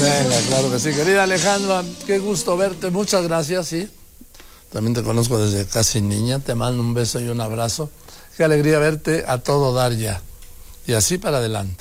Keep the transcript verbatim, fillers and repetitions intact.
Venga, claro que sí. Querida Alejandra, qué gusto verte. Muchas gracias, sí. También te conozco desde casi niña. Te mando un beso y un abrazo. Qué alegría verte a todo dar ya. Y así para adelante.